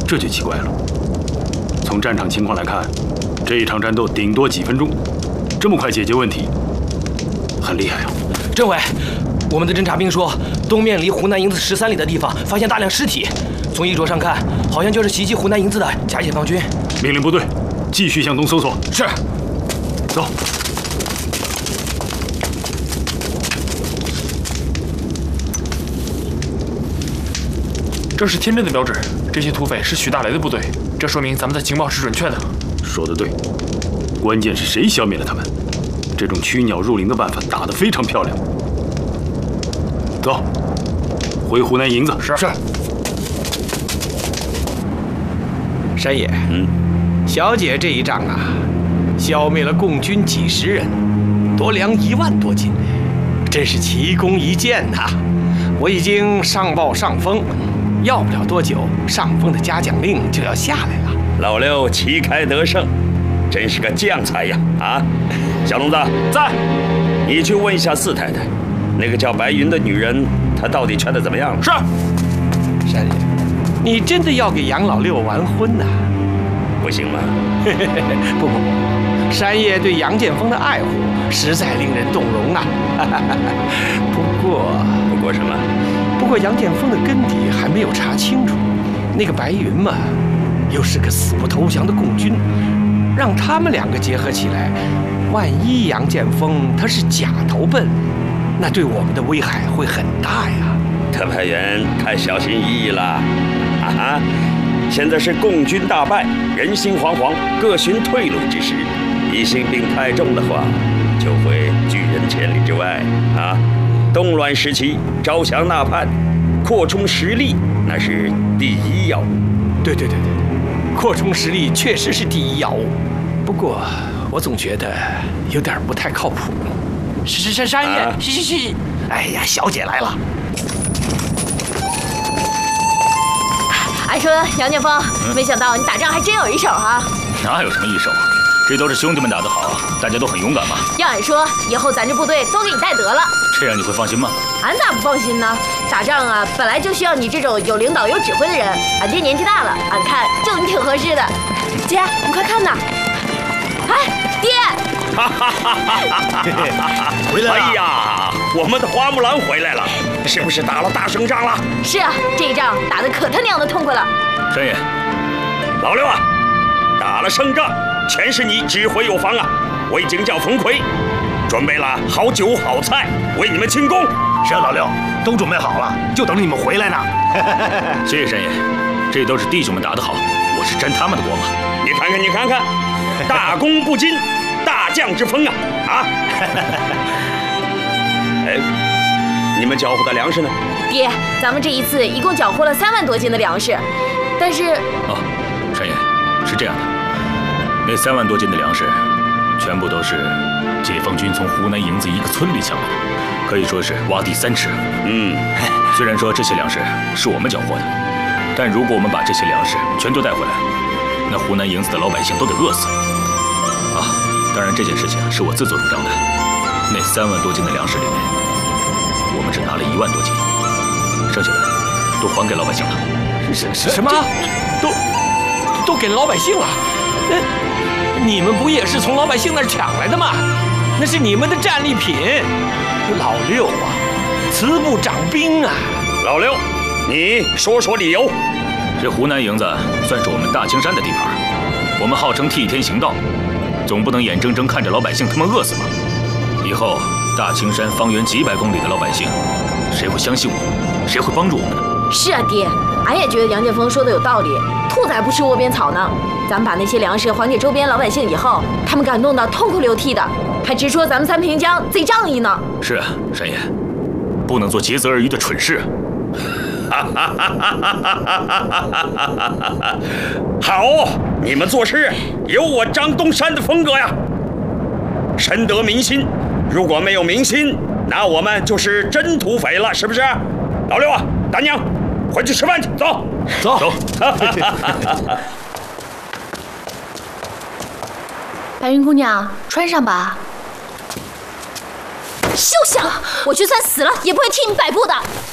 这就奇怪了。从战场情况来看，这一场战斗顶多几分钟，这么快解决问题，很厉害啊！ 政委，我们的侦察兵说，东面离湖南营子13里的地方发现大量尸体，从衣着上看，好像就是袭击湖南营子的假解放军。 命令部队继续向东搜索。 是。 走。 这是天真的标志，这些土匪是许大雷的部队，这说明咱们的情报是准确的。 说得对，关键是谁消灭了他们？这种驱鸟入林的办法打得非常漂亮。走，回湖南营子。 是。 山野，小姐这一仗啊，消灭了共军几十人，夺粮1万多斤，真是奇功一件呐！我已经上报上峰。要不了多久，上峰的嘉奖令就要下来了。 老六旗开得胜，真是个将才呀！啊，小龙子在， 你去问一下四太太，那个叫白云的女人，她到底劝得怎么样了？ 是。 山野，你真的要给杨老六完婚呐？ 不行吗？ 不，山野对杨建锋的爱护实在令人动容啊。不过什么？ 不过杨建锋的根底还没有查清楚，那个白云嘛，又是个死不投降的共军，让他们两个结合起来，万一杨建锋他是假投奔，那对我们的危害会很大呀。 特派员太小心翼翼了，啊！现在是共军大败，人心惶惶，各寻退路之时，疑心病太重的话，就会拒人千里之外啊！动乱时期，招降纳叛，扩充实力，那是第一要务。 对，扩充实力确实是第一要务。不过我总觉得有点不太靠谱。 是山野，是。 哎呀，小姐来了。 俺说杨建锋，没想到你打仗还真有一手啊！ 哪有什么一手？这都是兄弟们打得好，大家都很勇敢嘛。 要俺说，以后咱这部队都给你带得了。 这样你会放心吗？ 俺咋不放心呢？打仗啊，本来就需要你这种有领导、有指挥的人。俺爹年纪大了，俺看就你挺合适的。姐，你快看呐！哎，爹！ 回来了！ 哎呀，我们的花木兰回来了，是不是打了大胜仗了？ 是啊，这一仗打得可他娘的痛快了。 山野， 老六啊，打了胜仗，全是你指挥有方啊！我已经叫冯奎，准备了好酒好菜为你们庆功。 是啊，老六，都准备好了，就等着你们回来呢。 谢谢山野，这都是弟兄们打得好，我是沾他们的锅嘛。 你看看，大功不惊，大将之风啊！啊！哎，你们缴获的粮食呢？ 爹，咱们这一次一共缴获了3万多斤的粮食，但是…… 哦，山野，是这样的，那3万多斤的粮食，全部都是解放军从湖南营子一个村里抢来的，可以说是挖地3尺。虽然说这些粮食是我们缴获的，但如果我们把这些粮食全都带回来，那湖南营子的老百姓都得饿死啊！当然这件事情是我自作主张的。那3万多斤的粮食里面，我们只拿了1万多斤，剩下的都还给老百姓了。 什么？都给老百姓了？你们不也是从老百姓那儿抢来的吗？那是你们的战利品。老六啊，慈不掌兵啊！ 老六，你说理由。 这湖南营子算是我们大青山的地盘，我们号称替天行道，总不能眼睁睁看着老百姓他们饿死吧？以后大青山方圆几百公里的老百姓，谁会相信我们？谁会帮助我们呢？ 是啊，爹，俺也觉得杨建锋说的有道理，兔崽不吃窝边草呢。咱们把那些粮食还给周边老百姓以后，他们感动得痛哭流涕的，还直说咱们三平江贼仗义呢。 是啊，山野，不能做竭泽而渔的蠢事。 好，你们做事有我张东山的风格呀，深得民心。如果没有民心，那我们就是真土匪了，是不是？老六啊，大娘，回去吃饭去，走。 白云姑娘，穿上吧。休想！我就算死了，也不会替你摆布的。